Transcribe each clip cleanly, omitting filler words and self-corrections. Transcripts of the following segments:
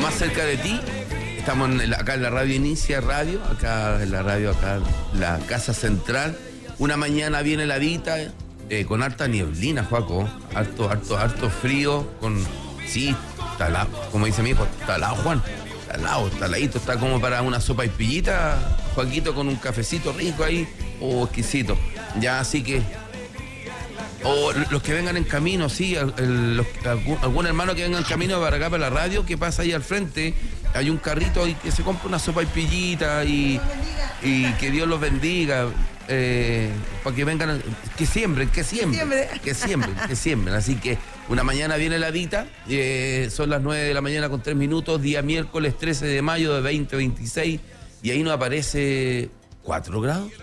más cerca de ti. Estamos acá en la radio Inicia Radio, acá en la radio, acá la Casa Central. Una mañana bien heladita, con harta nieblina, Joaco. Harto frío, sí, talado, como dice mi hijo, talado, Juan. Taladito, está como para una sopa y pillita, Joaquito, con un cafecito rico ahí, exquisito. Ya, así que, los que vengan en camino, sí, algún hermano que venga en camino para acá, para la radio, que pasa ahí al frente, hay un carrito ahí que se compra una sopa y pillita y que Dios los bendiga, para que vengan, que siembren. Así que una mañana bien heladita, son las 9 de la mañana con 3 minutos, día miércoles 13 de mayo de 2026, y ahí nos aparece 4 grados.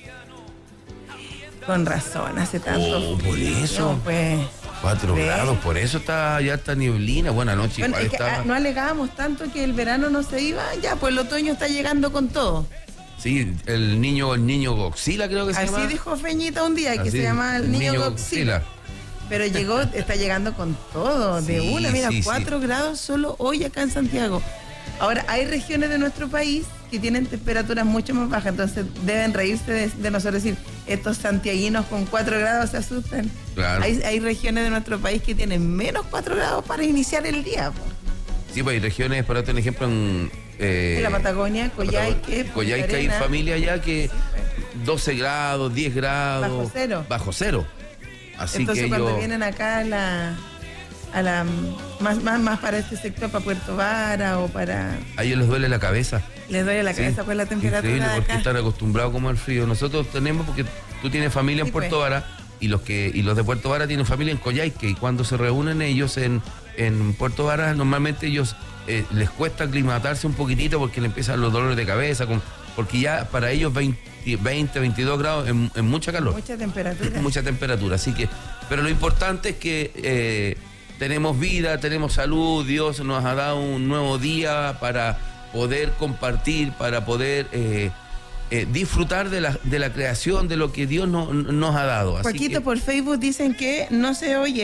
Con razón, hace tanto. Por eso. No, pues, 4 grados, por eso ya está nieblina. Buena noche. Bueno, es que no alegábamos tanto que el verano no se iba, ya, pues el otoño está llegando con todo. Sí, el niño Godzilla, creo que se llama. Así dijo Feñita un día, que se llama el niño Godzilla. Pero está llegando con todo, de una. Mira, 4 grados solo hoy acá en Santiago. Ahora, hay regiones de nuestro país que tienen temperaturas mucho más bajas, entonces deben reírse de nosotros, decir, estos santiaguinos con 4 grados se asustan. Claro. Hay regiones de nuestro país que tienen menos 4 grados para iniciar el día. Sí, pues hay regiones, por otro ejemplo, en la Patagonia, Coyhaique, hay familia allá que 12 grados, 10 grados. Bajo cero. Así entonces que cuando vienen acá más para este sector, para Puerto Vara o para... A ellos les duele la cabeza. Les duele la cabeza por la temperatura. Increíble, porque están acostumbrados como al frío. Nosotros tenemos, porque tú tienes familia en Puerto Vara, y los de Puerto Vara tienen familia en Coyhaique, y cuando se reúnen ellos en Puerto Vara, normalmente ellos les cuesta aclimatarse un poquitito porque le empiezan los dolores de cabeza, porque ya para ellos 20, 22 grados es mucha calor. Mucha temperatura. Así que, pero lo importante es que tenemos vida, tenemos salud, Dios nos ha dado un nuevo día para poder compartir, para poder disfrutar de la creación, de lo que Dios nos ha dado. Así Joaquito, por Facebook dicen que no se oye